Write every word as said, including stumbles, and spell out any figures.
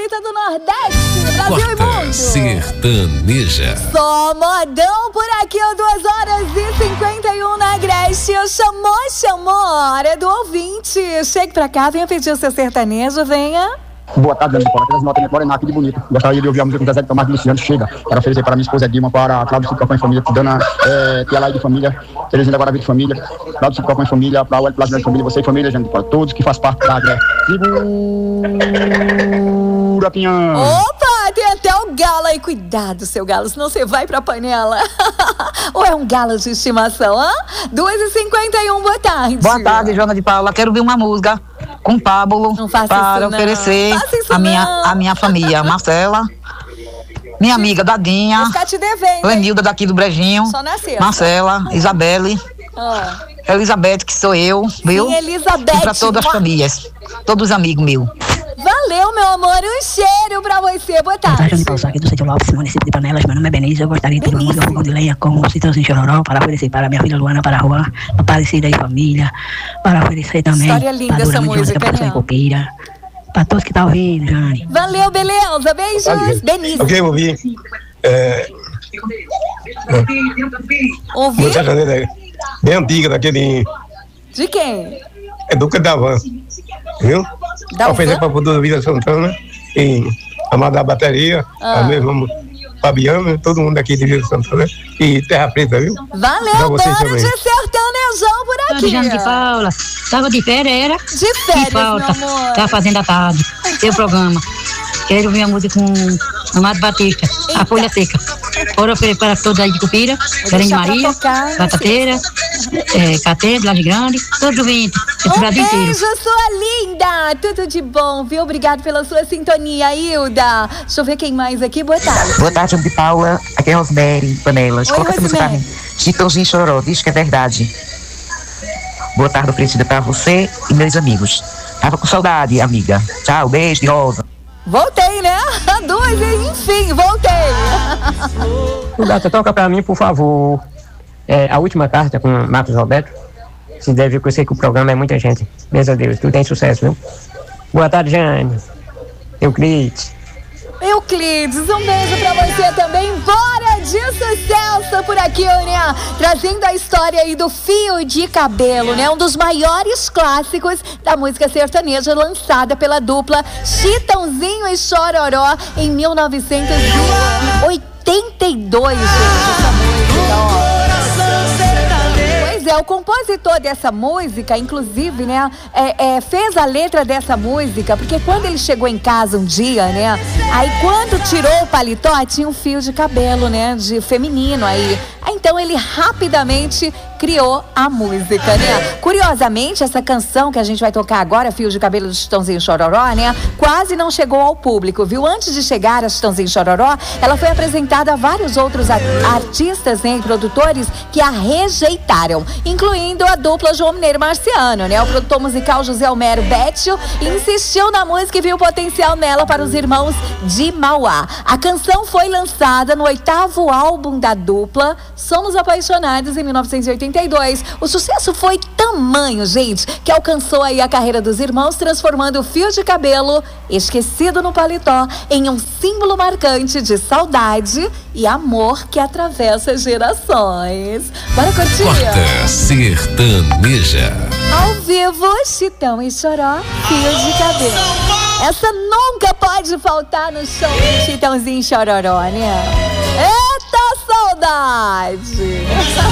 favorita do Nordeste, Brasil Quarta e mundo. Sertaneja. Só modão por aqui, ó, duas horas e cinquenta e um na Agreste. Chamou, chamou, hora do ouvinte. Chegue pra cá, venha pedir o seu sertanejo, venha. Boa tarde, Dani Paula. Aqui nota Morená, aqui de Bonito. Gostaria de ouvir a música com Zezé de Tomás de Luciano. Chega. Para oferecer para minha esposa Dilma, para Cláudio Chico Cocão em família, Dana é, Tia Laide de família, Terezinha Guaravi de família, Cláudio Chico Cocão em família, para o Hélio Plasma de família, você e família, gente, para todos que faz parte da Agreste. Segura, Pinhão. Opa, tem até o galo aí. Cuidado, seu galo, senão você vai pra panela. Ou é um galo de estimação, hã? duas e cinquenta e um, boa tarde. Boa tarde, Joana de Paula. Quero ouvir uma música com Pablo para oferecer a minha, a minha família. Marcela, minha amiga Dadinha, Lenilda daqui do Brejinho, só nasceu. Marcela, Isabelle, oh. Elizabeth, que sou eu, viu? Sim, Elizabeth. E para todas as famílias, todos os amigos meus. Valeu, meu amor, um cheiro pra você, boa tarde. Boa tarde, Paulo, aqui do Sítio Lopes, município de Panelas. Meu nome é Benício, eu gostaria de ter uma música de lenha com o Citãozinho Chororó para oferecer para minha filha Luana, para a Juan, para Aparecida e família, para oferecer também história linda para essa Dura música, para Sua Coqueira, para todos que estão ouvindo, Jane. Valeu, beleza, beijos, okay. Benício. Ok, eu ouvi. É... Ouvi? Música bem antiga, daquele... De quem? É do Cadavan, viu? Da oferecer para a Vida Santana e Amada Bateria, ah. a mesma Fabiana, todo mundo aqui de Vida Santana e Terra Preta, viu? Valeu, bora de sertanejão por aqui. Jane de Paula, tava de férias, era? De férias, falta, meu amor. Tá fazendo a tarde, seu programa. Quero ouvir a música com Amado Batista, Eita. A Folha Seca. Ora para todos aí de Cupira, Belém de Maria, tocar, Batateira, é, Catete, Laje Grande, todo o vinte, esse um Brasil inteiro. Beijo, sua linda! Tudo de bom, viu? Obrigado pela sua sintonia, Hilda. Deixa eu ver quem mais aqui, boa tarde. Boa tarde, de Paula, aqui é Rosemary, Panelas. Oi, coloca essa música pra mim. Chitãozinho Chororó, diz que é verdade. Boa tarde, oferecida pra você e meus amigos. Tava com saudade, amiga. Tchau, beijo de rosa. Voltei, né? Duas e enfim, voltei. O Gata, toca pra mim, por favor. É, a última carta com Marcos Roberto. Se deve, eu sei que o programa é muita gente. Meu Deus, tudo tem sucesso, viu? Boa tarde, Jane. Euclides. Euclides, um beijo pra você também. Bora de sucesso por aqui, né? Trazendo a história aí do Fio de Cabelo, né? Um dos maiores clássicos da música sertaneja, lançada pela dupla Chitãozinho e Chororó em mil novecentos e oitenta e dois, gente, essa música, ó. É, o compositor dessa música, inclusive, né, é, é, fez a letra dessa música, porque quando ele chegou em casa um dia, né, aí quando tirou o paletó, tinha um fio de cabelo, né, de feminino aí. Então ele rapidamente criou a música, né? Curiosamente, essa canção que a gente vai tocar agora, Fio de Cabelo do Chitãozinho Chororó, né? Quase não chegou ao público, viu? Antes de chegar a Chitãozinho Chororó, ela foi apresentada a vários outros artistas, né, e produtores que a rejeitaram, incluindo a dupla João Mineiro e Marciano, né? O produtor musical José Homero Bétio insistiu na música e viu potencial nela para os irmãos de Mauá. A canção foi lançada no oitavo álbum da dupla, Somos Apaixonados, em mil novecentos e oitenta e dois. O sucesso foi tamanho, gente, que alcançou aí a carreira dos irmãos, transformando o fio de cabelo esquecido no paletó em um símbolo marcante de saudade e amor que atravessa gerações. Bora curtir? Quarta Sertaneja. Ao vivo, Chitão e Choró, Fio de Cabelo. Essa nunca pode faltar no show do Chitãozinho e Chororó, né? Eita saudade!